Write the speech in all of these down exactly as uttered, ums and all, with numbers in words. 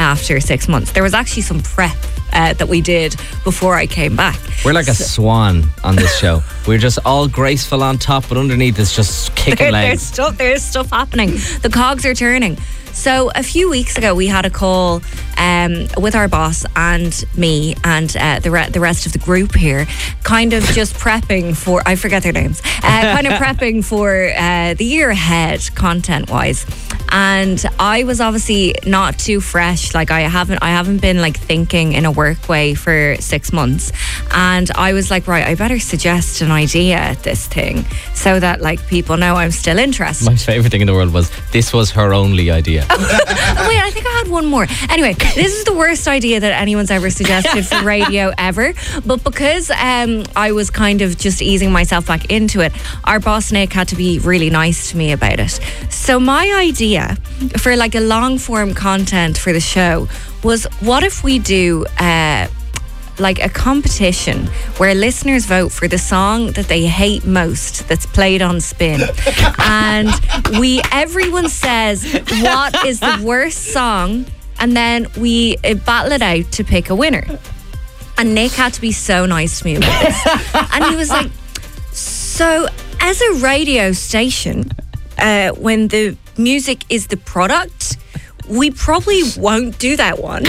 after six months. There was actually some prep uh, that we did before I came back. We're like a so, swan on this show. We're just all graceful on top, but underneath it's just kicking there, legs. There's stuff, there's stuff happening. The cogs are turning. So a few weeks ago, we had a call um, with our boss and me and uh, the re- the rest of the group here, kind of just prepping for, I forget their names, uh, kind of prepping for uh, the year ahead, content-wise. And I was obviously not too fresh. Like I haven't, I haven't been like thinking in a work way for six months. And I was like, right, I better suggest an idea at this thing so that like people know I'm still interested. My favourite thing in the world was this was her only idea. Oh, wait, I think I had one more. Anyway, this is the worst idea that anyone's ever suggested for radio ever. But because um, I was kind of just easing myself back into it, our boss Nick had to be really nice to me about it. So my idea for like a long form content for the show was, what if we do uh, like a competition where listeners vote for the song that they hate most that's played on Spin, and we everyone says what is the worst song, and then we uh, battle it out to pick a winner. And Nick had to be so nice to me about this, and he was like, so as a radio station, uh, when the music is the product, we probably won't do that one.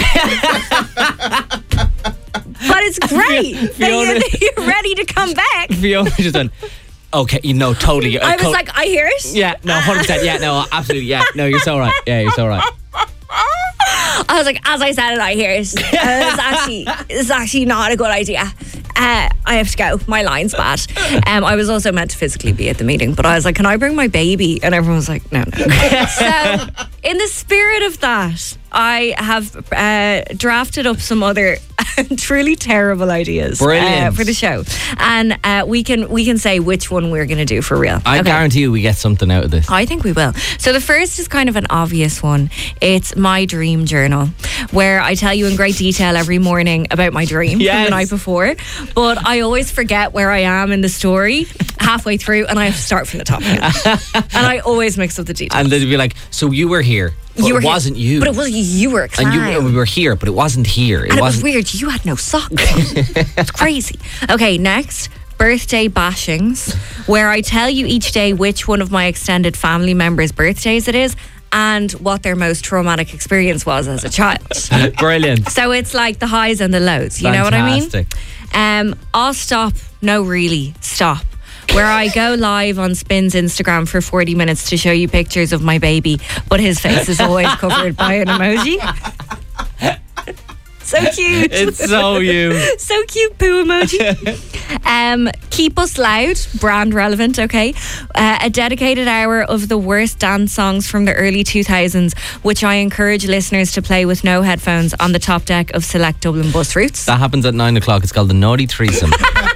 But it's great. Fiona, that you're ready to come back. Fiona just went, okay, you know, totally. I was co- like, I hear it. Yeah, no, one hundred percent. Yeah, no, absolutely. Yeah, no, you're so right. Yeah, you're so right. I was like, as I said it, I hear it. Uh, it's actually, it's actually not a good idea. Uh, I have to go. My line's bad. Um, I was also meant to physically be at the meeting, but I was like, can I bring my baby? And everyone was like, no, no. So, in the spirit of that, I have uh, drafted up some other truly terrible ideas uh, for the show, and uh, we can we can say which one we're going to do for real. I okay. guarantee you we get something out of this. I think we will. So the first is kind of an obvious one. It's my dream journal, where I tell you in great detail every morning about my dream yes. from the night before, but I always forget where I am in the story halfway through, and I have to start from the top again. And I always mix up the details. And they'd be like, so you were here. But you were it wasn't here, you. But it was you were a clown. And you, we were here, but it wasn't here. It and wasn't. It was weird. You had no socks. It's crazy. Okay, next, birthday bashings, where I tell you each day which one of my extended family members' birthdays it is and what their most traumatic experience was as a child. Brilliant. So it's like the highs and the lows. You Fantastic. know what I mean? Um, I'll stop. No, really, stop. Where I go live on Spin's Instagram for forty minutes to show you pictures of my baby, but his face is always covered by an emoji. So cute. It's so you. So cute, poo emoji. um, Keep Us Loud, brand relevant, okay? Uh, a dedicated hour of the worst dance songs from the early two thousands, which I encourage listeners to play with no headphones on the top deck of select Dublin bus routes. That happens at nine o'clock. It's called the Naughty Threesome.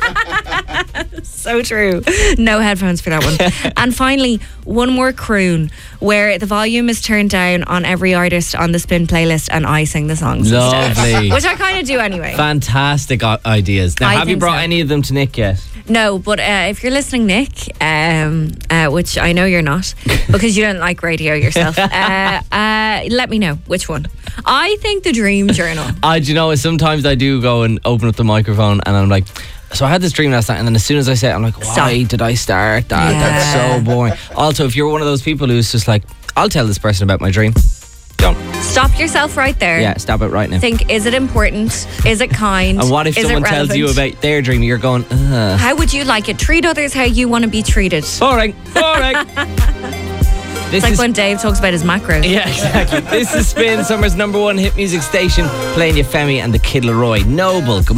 So true. No headphones for that one. And finally, one more croon, where the volume is turned down on every artist on the Spin playlist and I sing the songs Lovely. instead. Which I kind of do anyway. Fantastic o- ideas. Now, I have you brought so. any of them to Nick yet? No, but uh, if you're listening, Nick, um, uh, which I know you're not, because you don't like radio yourself, uh, uh, let me know which one. I think the Dream Journal. I, do you know, sometimes I do go and open up the microphone and I'm like, so I had this dream last night, and then as soon as I say it, I'm like, why Stop. did I start that? Yeah. That's so boring. Also, if you're one of those people who's just like, I'll tell this person about my dream. Don't. Stop yourself right there. Yeah, stop it right now. Think, is it important? Is it kind? And what if is someone tells you about their dream? You're going, ugh. How would you like it? Treat others how you want to be treated. Boring, boring. It's like when Dave talks about his macros. Yeah, exactly. This is Spin, Summer's number one hit music station, playing you Femi and the Kid Laroi. Noble. Good